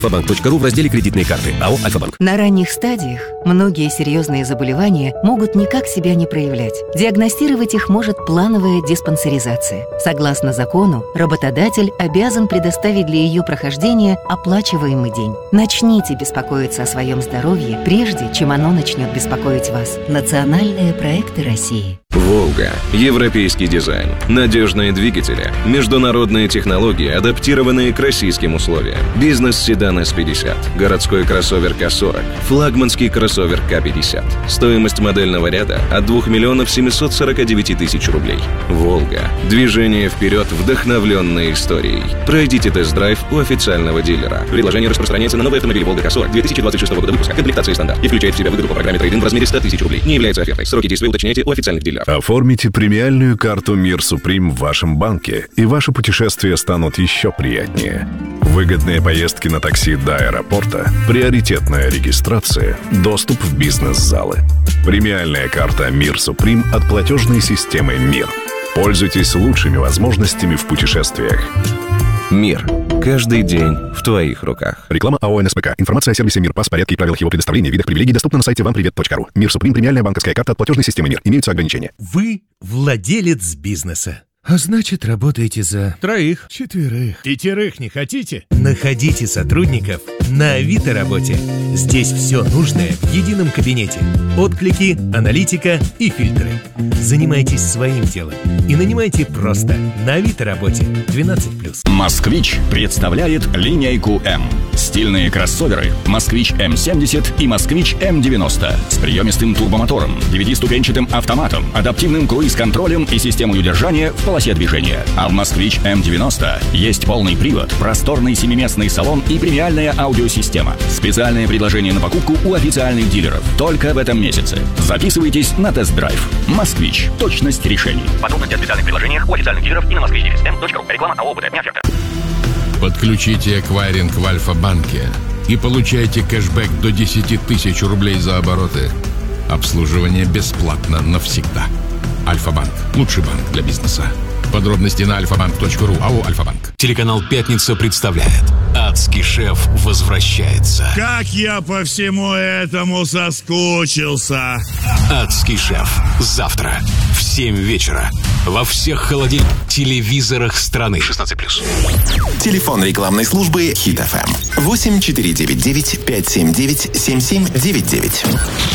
Альфа-банк.ру в разделе «Кредитные карты». АО «Альфа-банк». На ранних стадиях многие серьезные заболевания могут никак себя не проявлять. Диагностировать их может плановая диспансеризация. Согласно закону, работодатель обязан предоставить для ее прохождения оплачиваемый день. Начните беспокоиться о своем здоровье, прежде чем оно начнет беспокоить вас. Национальные проекты России. «Волга». Европейский дизайн, надежные двигатели, международные технологии, адаптированные к российским условиям. Бизнес-седан S50, городской кроссовер К40, флагманский кроссовер К50. Стоимость модельного ряда от 2 миллионов 749 тысяч рублей. «Волга». Движение вперед, вдохновленное историей. Пройдите тест-драйв у официального дилера. Предложение распространяется на новые автомобили «Волга К40» 2026 года выпуска, комплектации стандарт, и включает в себя выгоду по программе трейд-ин в размере 100 тысяч рублей. Не является офертой. Сроки действия уточняйте у официальных дилеров. Оформите премиальную карту «Мир Суприм» в вашем банке, и ваши путешествия станут еще приятнее. Выгодные поездки на такси до аэропорта, приоритетная регистрация, доступ в бизнес-залы. Премиальная карта «Мир Суприм» от платежной системы «Мир». Пользуйтесь лучшими возможностями в путешествиях. «Мир». Каждый день в твоих руках. Реклама АО «НСПК». Информация о сервисе «Мир», порядке и правилах его предоставления, видах привилегий доступна на сайте вампривет.ру. «Мир Суприм» — премиальная банковская карта от платежной системы «Мир». Имеются ограничения. Вы владелец бизнеса. А значит, работаете за 3, 4, 5 не хотите? Находите сотрудников на Авито работе. Здесь все нужное в едином кабинете. Отклики, аналитика и фильтры. Занимайтесь своим делом и нанимайте просто на Авито работе 12+. «Москвич» представляет линейку М. Стильные кроссоверы «Москвич М70» и «Москвич М90» с приемистым турбомотором, 9-ступенчатым автоматом, адаптивным круиз-контролем и системой удержания в полосе движения. А в «Москвич М90» есть полный привод, просторный 7-местный салон и премиальная аудиосистема. Специальное предложение на покупку у официальных дилеров только в этом месяце. Записывайтесь на тест-драйв. «Москвич». Точность решений. Подробности о специальных предложениях у официальных дилеров и на moskvich.ru. Реклама АО «БТ». Не оферта. Подключите эквайринг в Альфа-банке и получайте кэшбэк до 10 тысяч рублей за обороты. Обслуживание бесплатно навсегда. Альфа-банк. Лучший банк для бизнеса. Подробности на alfabank.ru. АО «Альфа-банк». Телеканал «Пятница» представляет: «Адский шеф» возвращается. Как я по всему этому соскучился. «Адский шеф» завтра в 7 вечера во всех холодильных телевизорах страны. 16+. Телефон рекламной службы Хит FM 8499 579 7799.